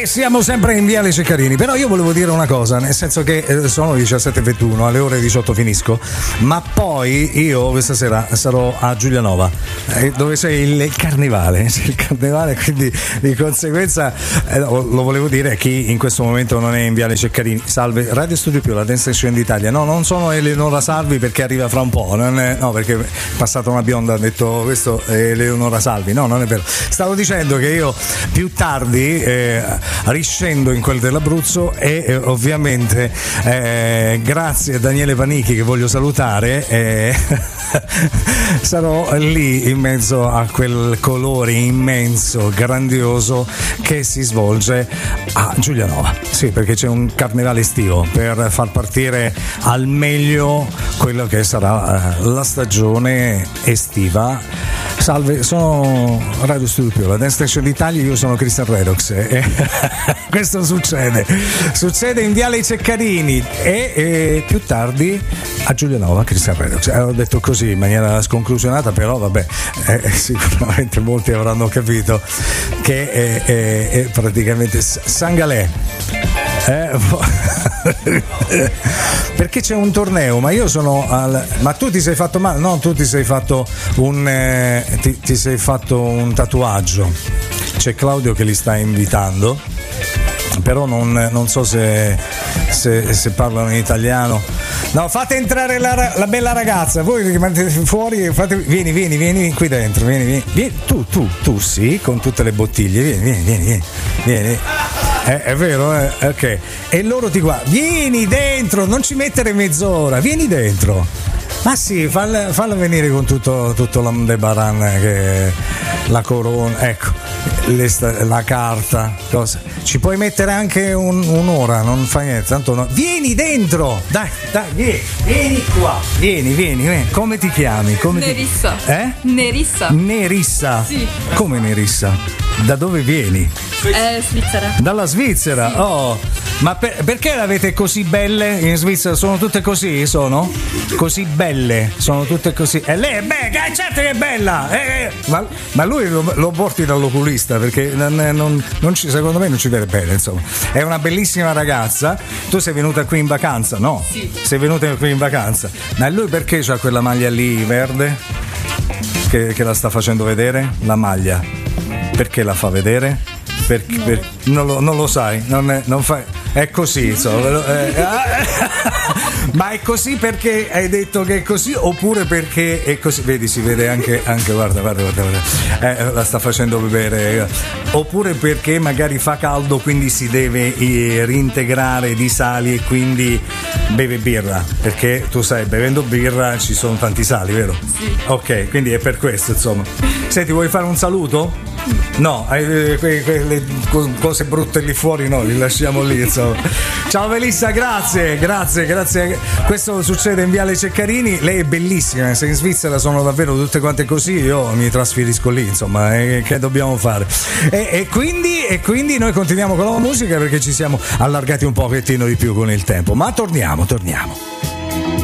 E siamo sempre in Viale Ceccarini, però io volevo dire una cosa, nel senso che sono le 17:21, alle ore 18 finisco, ma poi io questa sera sarò a Giulianova, dove c'è il carnevale, quindi di conseguenza lo volevo dire a chi in questo momento non è in Viale Ceccarini. Salve, Radio Studio Più, la Dance Station d'Italia. No, non sono Eleonora Salvi perché arriva fra un po', no, perché è passata una bionda, ha detto questo è Eleonora Salvi. No, non è vero. Stavo dicendo che io più tardi riscendo in quel dell'Abruzzo e ovviamente grazie a Daniele Panichi, che voglio salutare, sarò lì in mezzo a quel colore immenso, grandioso che si svolge a Giulianova. Sì, perché c'è un carnevale estivo per far partire al meglio quello che sarà la stagione estiva. Salve, sono Radio Studio Più, la Dance Station d'Italia, io sono Cristian Redox e questo succede in Viale Ceccarini e più tardi a Giulianova, Cristian Redox. Ho detto così in maniera sconclusionata, però vabbè, sicuramente molti avranno capito che è praticamente San Galè. Perché c'è un torneo, ma io sono ma tu ti sei fatto male? No, tu ti sei fatto ti sei fatto un tatuaggio. C'è Claudio che li sta invitando, però non so se parlano in italiano. No, fate entrare la bella ragazza, voi rimanete fuori, vieni qui dentro, vieni. Tu sì, con tutte le bottiglie, vieni. È vero, ok. E loro ti guardano, vieni dentro, non ci mettere mezz'ora, vieni dentro. Ma sì, falla venire con tutto l'amdebaran, che la corona, ecco, la carta, cosa. Ci puoi mettere anche un'ora, non fa niente, tanto no. Vieni dentro, dai, vieni qua, vieni. Come ti chiami? Nerissa. Nerissa? Sì. Come Nerissa? Da dove vieni? Svizzera. Dalla Svizzera? Oh, ma perché l'avete così belle in Svizzera? Sono tutte così? Sono? Così belle? Sono tutte così? E lei è bella, certo che è bella! Ma lui lo porti dall'oculista perché secondo me non ci vede bene, insomma. È una bellissima ragazza. Tu sei venuta qui in vacanza? No? Sì. Sei venuta qui in vacanza. Ma lui perché c'ha quella maglia lì verde? Che la sta facendo vedere? La maglia. Perché la fa vedere? Perché non lo sai, non fai. È così, insomma. Ma è così perché hai detto che è così oppure perché è così? Vedi, si vede anche guarda. La sta facendo bere. Oppure perché magari fa caldo, quindi si deve reintegrare di sali e quindi beve birra. Perché tu sai, bevendo birra ci sono tanti sali, vero? Sì. Ok, quindi è per questo, insomma. Senti, vuoi fare un saluto? No, quelle cose brutte lì fuori no, li lasciamo lì, insomma. Ciao Melissa, grazie. Questo succede in Viale Ceccarini. Lei è bellissima, se in Svizzera sono davvero tutte quante così, io mi trasferisco lì, insomma, che dobbiamo fare? E quindi noi continuiamo con la musica perché ci siamo allargati un pochettino di più con il tempo, ma torniamo.